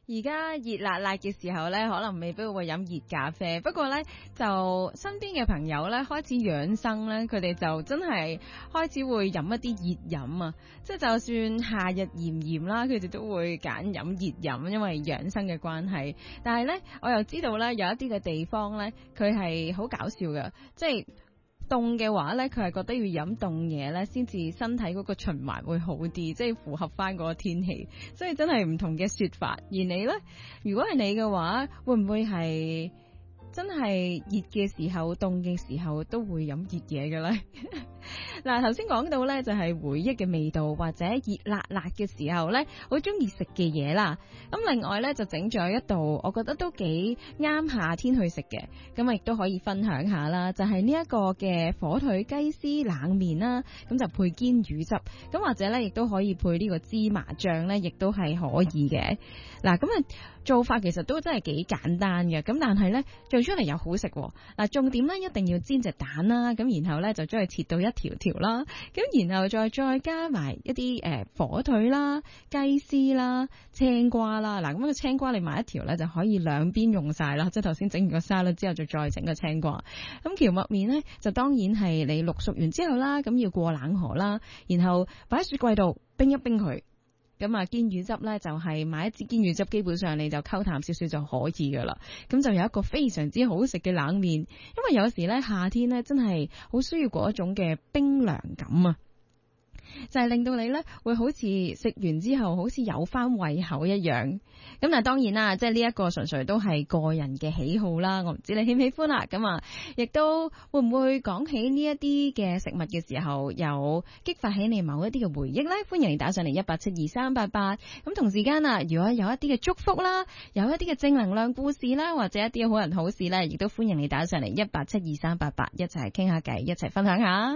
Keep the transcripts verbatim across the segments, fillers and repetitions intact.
而家熱辣辣嘅時候呢，可能未必會飲熱咖啡，不過呢，就身邊嘅朋友呢，開始養生呢，佢哋就真係開始會飲一啲熱飲啊！即係就算夏日炎炎啦，佢哋都會揀飲熱飲，因為養生嘅關係。但係呢，我又知道呢，有一啲嘅地方呢，佢係好搞笑嘅，即係凍嘅話呢，佢係覺得要飲凍嘢呢，先至身體嗰個循環會好啲，即係符合翻嗰個天氣。所以真係唔同嘅說法。而你呢，如果係你嘅話，會唔會係真係熱嘅時候、凍嘅時候都會飲熱嘢嘅呢？嗱，頭先講到呢，就係回憶嘅味道，或者熱辣辣嘅時候呢，好中意食嘅嘢啦。咁另外呢，就整咗一道，我覺得都幾啱夏天去食嘅，咁亦都可以分享下啦。就係呢一個嘅火腿雞絲冷麵啦，咁就配堅魚汁，咁或者呢，亦都可以配呢個芝麻醬呢，亦都係可以嘅。嗱，咁啊做法其實都真係幾簡單嘅，咁但係呢，做出嚟又好食。嗱，重點呢，一定要煎隻蛋啦，咁然後呢，就將佢切到一條條啦，咁然後再再加埋一啲誒、呃、火腿啦、雞絲啦、青瓜啦。嗱，咁個青瓜你買一條呢，就可以兩邊用晒啦，即係頭先整完個沙律之後就再整個青瓜。咁蕎麥麵呢，就當然係你淥熟完之後啦，咁要過冷河啦，然後擺喺雪櫃度冰一冰佢。咁啊，堅魚汁呢，就係買一支堅魚汁，基本上你就溝淡少少就可以噶啦。咁就有一個非常之好食嘅冷麵，因為有時呢，夏天呢，真係好需要嗰一種嘅冰涼感啊，就係令到你呢會好似食完之後好似有翻胃口一樣。咁但係當然啦，即係呢一個純粹都係個人嘅喜好啦，我唔知你喜唔喜歡啦。咁啊，亦都會唔會講起呢一啲嘅食物嘅時候，有激發起你某一啲嘅回憶呢？歡迎你打上嚟一八七二三八八。咁同時間啊，如果有一啲嘅祝福啦，有一啲嘅正能量故事啦，或者一啲好人好事呢，亦都歡迎你打上嚟一八七二三八八，一齊傾下偈，一齊分享下。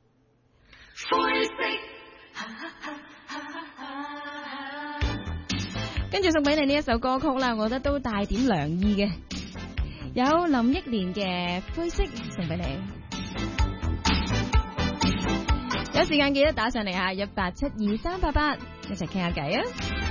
跟住送俾你呢一首歌曲啦，我覺得都帶點涼意嘅，有林憶蓮嘅灰色送俾你。有時間記得打上嚟下一八七二三八八，一齊傾下偈啊！